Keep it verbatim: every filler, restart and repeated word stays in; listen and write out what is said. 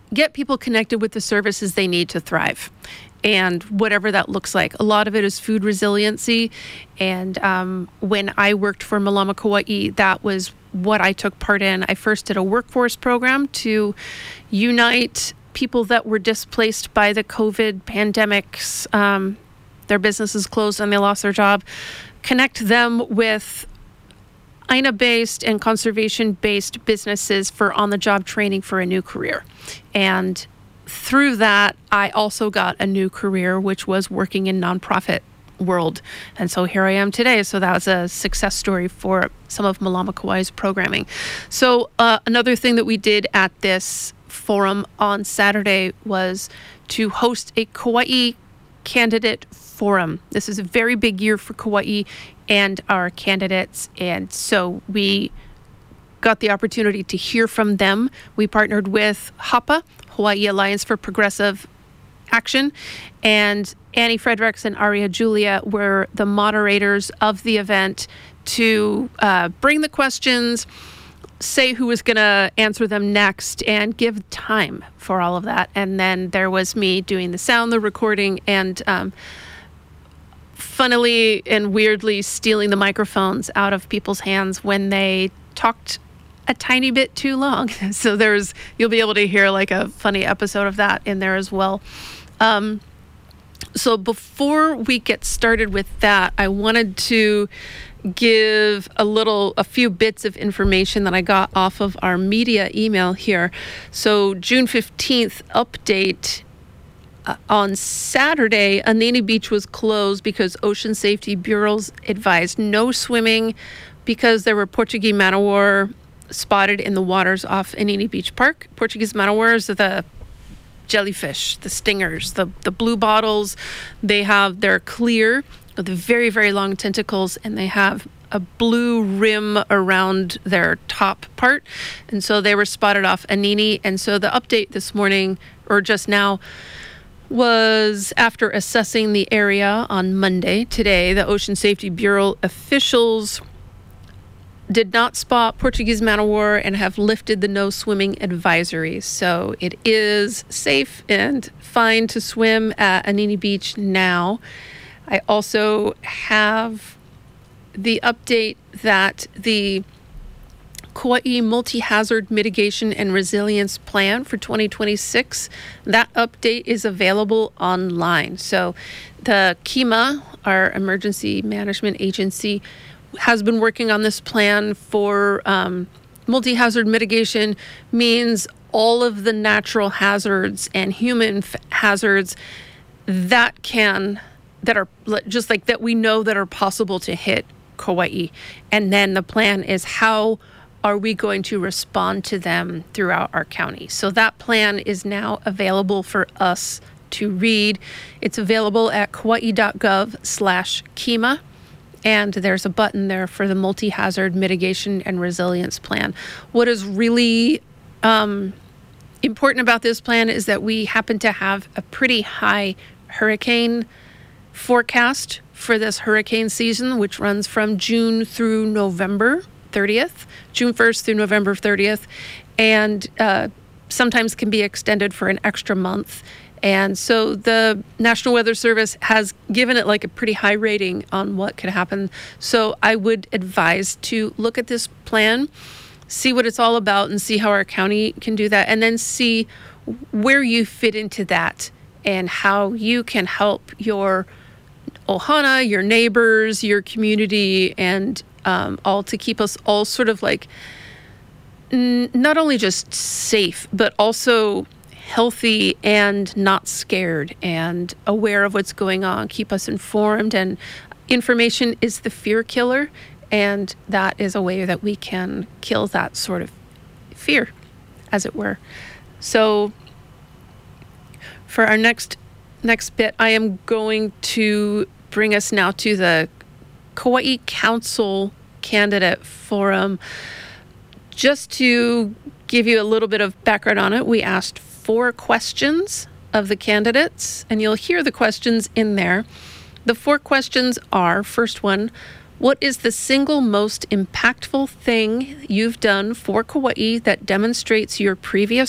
get people connected with the services they need to thrive. And whatever that looks like. A lot of it is food resiliency. And um, when I worked for Malama Kauai, that was what I took part in. I first did a workforce program to unite people that were displaced by the COVID pandemics. Um, their businesses closed and they lost their job. Connect them with I N A-based and conservation-based businesses for on-the-job training for a new career. And through that, I also got a new career, which was working in nonprofit world. And so here I am today. So that was a success story for some of Malama Kauai's programming. So uh, another thing that we did at this forum on Saturday was to host a Kauai candidate forum. This is a very big year for Kauai and our candidates. And so we got the opportunity to hear from them. We partnered with HAPA, Hawaii Alliance for Progressive Action, and Annie Fredericks and Aria Julia were the moderators of the event to uh, bring the questions, say who was going to answer them next, and give time for all of that. And then there was me doing the sound, the recording, and um, funnily and weirdly stealing the microphones out of people's hands when they talked a tiny bit too long. So there's, you'll be able to hear like a funny episode of that in there as well. Um, so before we get started with that, I wanted to give a little, a few bits of information that I got off of our media email here. So June fifteenth update. Uh, on Saturday, Anini Beach was closed because Ocean Safety Bureaus advised no swimming because there were Portuguese man o' war spotted in the waters off Anini Beach Park. Portuguese man o' wars are the jellyfish, the stingers, the, the blue bottles. They have, they're clear with very, very long tentacles, and they have a blue rim around their top part. And so they were spotted off Anini. And so the update this morning, or just now, was after assessing the area on Monday, today, the Ocean Safety Bureau officials did not spot Portuguese man o' war and have lifted the no swimming advisory. So it is safe and fine to swim at Anini Beach now. I also have the update that the Kauai Multi-Hazard Mitigation and Resilience Plan for twenty twenty-six, that update is available online. So the KEMA, our emergency management agency, has been working on this plan for um, multi-hazard mitigation. Means all of the natural hazards and human f- hazards that can, that are just like that we know that are possible to hit Kauai. And then the plan is how are we going to respond to them throughout our county. So that plan is now available for us to read. It's available at kauai.gov slash KEMA. And there's a button there for the multi-hazard mitigation and resilience plan. What is really um, important about this plan is that we happen to have a pretty high hurricane forecast for this hurricane season, which runs from June through November thirtieth, June first through November thirtieth, and uh, sometimes can be extended for an extra month. And so the National Weather Service has given it like a pretty high rating on what could happen. So I would advise to look at this plan, see what it's all about, and see how our county can do that, and then see where you fit into that and how you can help your ohana, your neighbors, your community, and um, all to keep us all sort of like n- not only just safe, but also healthy and not scared and aware of what's going on, keep us informed. And information is the fear killer, and that is a way that we can kill that sort of fear, as it were. So for our next next bit, I am going to bring us now to the Kauai Council Candidate Forum. Just to give you a little bit of background on it, we asked four questions of the candidates, and you'll hear the questions in there. The four questions are, first one, what is the single most impactful thing you've done for Kauai that demonstrates your previous